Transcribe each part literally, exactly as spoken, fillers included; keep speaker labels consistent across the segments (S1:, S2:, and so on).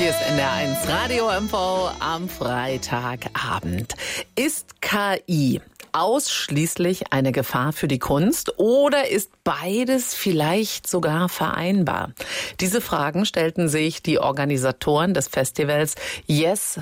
S1: Hier ist N D R eins Radio M V am Freitagabend. Ist K I ausschließlich eine Gefahr für die Kunst oder ist beides vielleicht sogar vereinbar? Diese Fragen stellten sich die Organisatoren des Festivals Yes,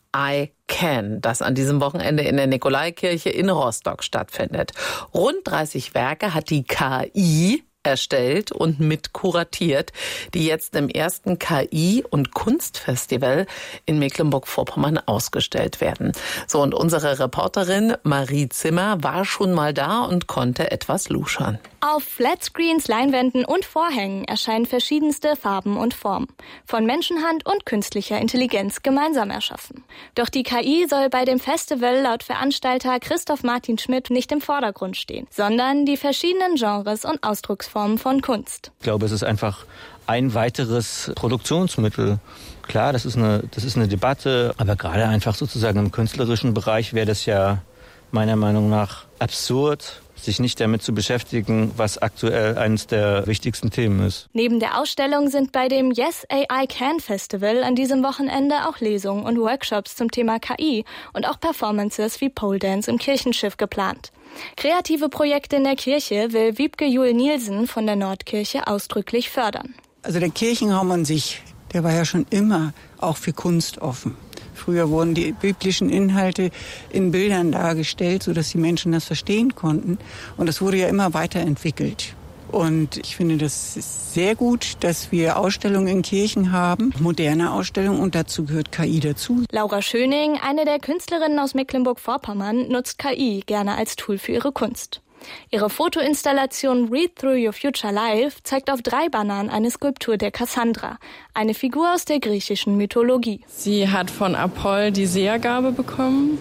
S1: I Can, das an diesem Wochenende in der Nikolaikirche in Rostock stattfindet. Rund dreißig Werke hat die K I erstellt und mit kuratiert, die jetzt im ersten K I- und Kunstfestival in Mecklenburg-Vorpommern ausgestellt werden. So, und unsere Reporterin Marie Zimmer war schon mal da und konnte etwas luschern.
S2: Auf Flatscreens, Leinwänden und Vorhängen erscheinen verschiedenste Farben und Formen, von Menschenhand und künstlicher Intelligenz gemeinsam erschaffen. Doch die K I soll bei dem Festival laut Veranstalter Christoph Martin Schmidt nicht im Vordergrund stehen, sondern die verschiedenen Genres und Ausdrucksformen von Kunst.
S3: Ich glaube, es ist einfach ein weiteres Produktionsmittel. Klar, das ist eine, das ist eine Debatte, aber gerade einfach sozusagen im künstlerischen Bereich wäre das ja meiner Meinung nach absurd, sich nicht damit zu beschäftigen, was aktuell eines der wichtigsten Themen ist.
S2: Neben der Ausstellung sind bei dem Yes, A I Can Festival an diesem Wochenende auch Lesungen und Workshops zum Thema K I und auch Performances wie Pole Dance im Kirchenschiff geplant. Kreative Projekte in der Kirche will Wiebke Juhl-Nielsen von der Nordkirche ausdrücklich fördern.
S4: Also der Kirchenraum an sich, der war ja schon immer auch für Kunst offen. Früher wurden die biblischen Inhalte in Bildern dargestellt, sodass die Menschen das verstehen konnten. Und das wurde ja immer weiterentwickelt. Und ich finde, das ist sehr gut, dass wir Ausstellungen in Kirchen haben, moderne Ausstellungen, und dazu gehört K I dazu.
S2: Laura Schöning, eine der Künstlerinnen aus Mecklenburg-Vorpommern, nutzt K I gerne als Tool für ihre Kunst. Ihre Fotoinstallation Read Through Your Future Life zeigt auf drei Bannern eine Skulptur der Kassandra, eine Figur aus der griechischen Mythologie.
S5: Sie hat von Apoll die Sehergabe bekommen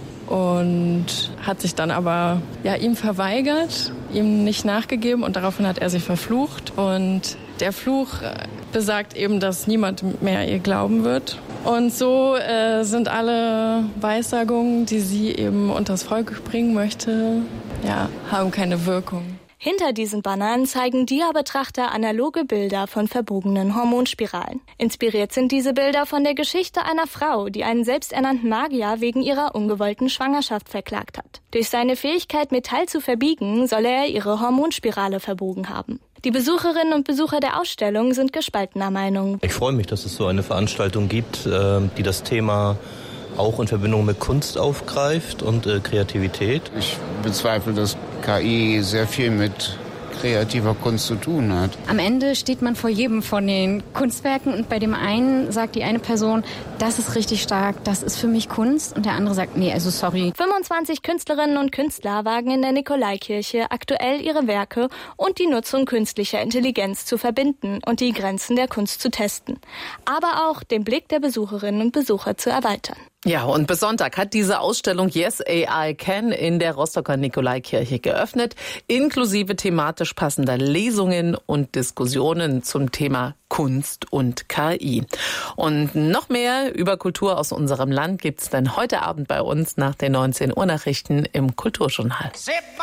S5: und hat sich dann aber ja, ihm verweigert, ihm nicht nachgegeben, und daraufhin hat er sie verflucht. Und der Fluch besagt eben, dass niemand mehr ihr glauben wird. Und so äh, sind alle Weissagungen, die sie eben unters Volk bringen möchte, ja, haben keine Wirkung.
S2: Hinter diesen Bannern zeigen Dia-Betrachter analoge Bilder von verbogenen Hormonspiralen. Inspiriert sind diese Bilder von der Geschichte einer Frau, die einen selbsternannten Magier wegen ihrer ungewollten Schwangerschaft verklagt hat. Durch seine Fähigkeit, Metall zu verbiegen, soll er ihre Hormonspirale verbogen haben. Die Besucherinnen und Besucher der Ausstellung sind gespaltener Meinung.
S6: Ich freue mich, dass es so eine Veranstaltung gibt, die das Thema auch in Verbindung mit Kunst aufgreift und äh, Kreativität.
S7: Ich bezweifle, dass K I sehr viel mit kreativer Kunst zu tun hat.
S8: Am Ende steht man vor jedem von den Kunstwerken und bei dem einen sagt die eine Person, das ist richtig stark, das ist für mich Kunst, und der andere sagt, nee, also sorry.
S2: fünfundzwanzig Künstlerinnen und Künstler wagen in der Nikolaikirche aktuell ihre Werke und die Nutzung künstlicher Intelligenz zu verbinden und die Grenzen der Kunst zu testen, aber auch den Blick der Besucherinnen und Besucher zu erweitern.
S1: Ja, und bis Sonntag hat diese Ausstellung Yes, A I Can in der Rostocker Nikolaikirche geöffnet, inklusive thematisch passender Lesungen und Diskussionen zum Thema Kunst und K I. Und noch mehr über Kultur aus unserem Land gibt's dann heute Abend bei uns nach den neunzehn Uhr Nachrichten im Kulturjournal.